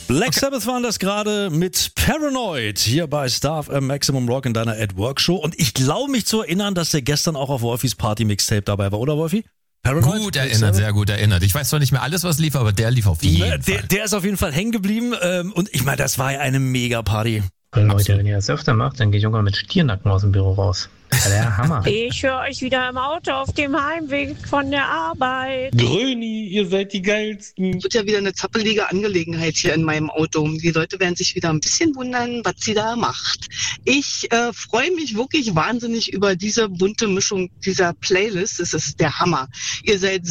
Black Sabbath waren das gerade mit Paranoid hier bei Star FM Maximum Rock in deiner At-Work-Show. Und ich glaube mich zu erinnern, dass der gestern auch auf Wolfis Party-Mixtape dabei war, oder Wolfi? Paranoid? Gut erinnert, sehr gut erinnert. Ich weiß zwar nicht mehr alles, was lief, aber der lief auf jeden Fall. Der ist auf jeden Fall hängen geblieben. Und ich meine, das war ja eine Mega-Party. Leute, wenn ihr das öfter macht, dann gehe ich irgendwann mit Stiernacken aus dem Büro raus. Der Hammer. Ich höre euch wieder im Auto auf dem Heimweg von der Arbeit. Gröni, ihr seid die Geilsten. Wird ja wieder eine zappelige Angelegenheit hier in meinem Auto. Die Leute werden sich wieder ein bisschen wundern, was sie da macht. Ich freue mich wirklich wahnsinnig über diese bunte Mischung dieser Playlist. Das ist der Hammer. Ihr seid